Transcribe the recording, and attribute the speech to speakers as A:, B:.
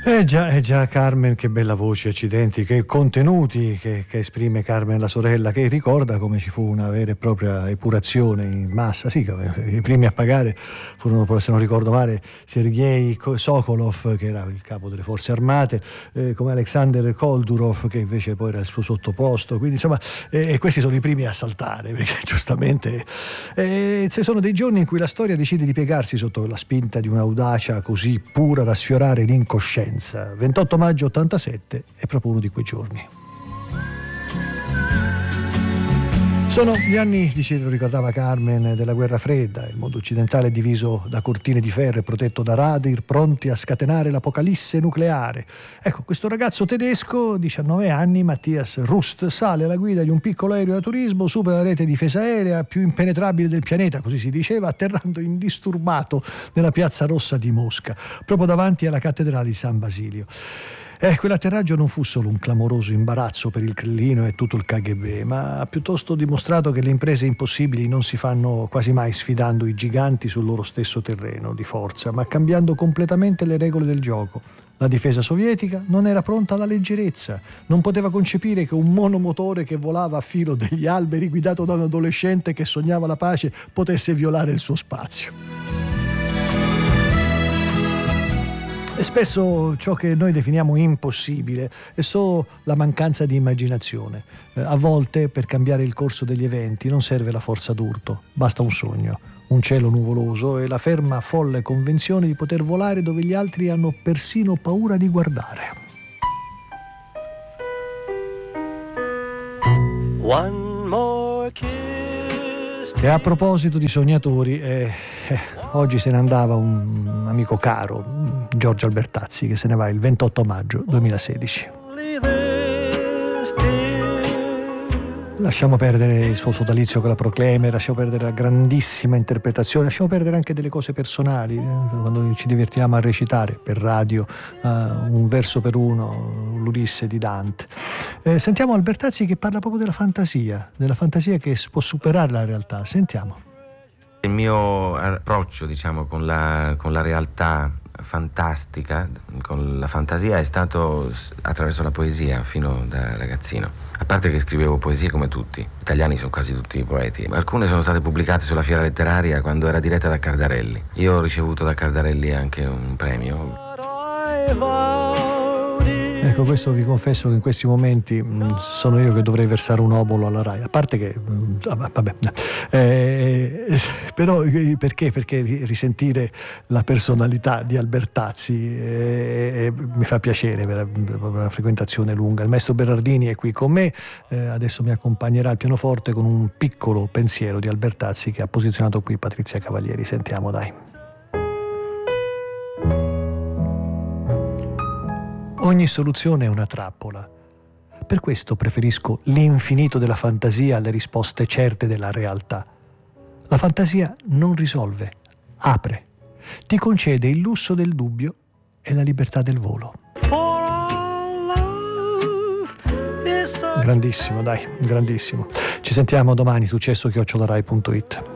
A: Già, Carmen, che bella voce, accidenti, che contenuti che esprime Carmen, la sorella, che ricorda come ci fu una vera e propria epurazione in massa. Sì, i primi a pagare furono, se non ricordo male, Sergei Sokolov, che era il capo delle forze armate, come Alexander Koldurov, che invece poi era il suo sottoposto. Quindi insomma, questi sono i primi a saltare, perché giustamente ci sono dei giorni in cui la storia decide di piegarsi sotto la spinta di un'audacia così pura da sfiorare l'incoscienza. 28 maggio 87 è proprio uno di quei giorni. Sono gli anni, lo ricordava Carmen, della guerra fredda. Il mondo occidentale è diviso da cortine di ferro e protetto da radar pronti a scatenare l'apocalisse nucleare. Ecco, questo ragazzo tedesco, 19 anni, Matthias Rust, sale alla guida di un piccolo aereo da turismo, supera la rete difesa aerea più impenetrabile del pianeta, così si diceva, atterrando indisturbato nella piazza Rossa di Mosca, proprio davanti alla cattedrale di San Basilio. Quell'atterraggio non fu solo un clamoroso imbarazzo per il Crillino e tutto il KGB, ma ha piuttosto dimostrato che le imprese impossibili non si fanno quasi mai sfidando i giganti sul loro stesso terreno di forza, ma cambiando completamente le regole del gioco. La difesa sovietica non era pronta alla leggerezza, non poteva concepire che un monomotore che volava a filo degli alberi, guidato da un adolescente che sognava la pace, potesse violare il suo spazio. E spesso ciò che noi definiamo impossibile è solo la mancanza di immaginazione. A volte, per cambiare il corso degli eventi, non serve la forza d'urto, basta un sogno, un cielo nuvoloso e la ferma, folle convinzione di poter volare dove gli altri hanno persino paura di guardare. One more kiss. E a proposito di sognatori, oggi se ne andava un amico caro, Giorgio Albertazzi, che se ne va il 28 maggio 2016. Lasciamo perdere il suo sodalizio con la Proclaimer, lasciamo perdere la grandissima interpretazione, lasciamo perdere anche delle cose personali, quando ci divertiamo a recitare per radio un verso per uno, l'Ulisse di Dante. Sentiamo Albertazzi che parla proprio della fantasia che può superare la realtà. Sentiamo.
B: Il mio approccio, diciamo, con la realtà fantastica, con la fantasia, è stato attraverso la poesia fino da ragazzino. A parte che scrivevo poesie come tutti, gli italiani sono quasi tutti poeti. Alcune sono state pubblicate sulla Fiera Letteraria quando era diretta da Cardarelli. Io ho ricevuto da Cardarelli anche un premio.
A: Ecco, questo vi confesso che in questi momenti sono io che dovrei versare un obolo alla RAI, a parte che però perché risentire la personalità di Albertazzi mi fa piacere per una frequentazione lunga. Il maestro Berardini è qui con me, adesso mi accompagnerà al pianoforte con un piccolo pensiero di Albertazzi che ha posizionato qui Patrizia Cavalieri. Sentiamo, dai. Ogni soluzione è una trappola. Per questo preferisco l'infinito della fantasia alle risposte certe della realtà. La fantasia non risolve, apre, ti concede il lusso del dubbio e la libertà del volo. Grandissimo, dai, grandissimo. Ci sentiamo domani, successo@rai.it.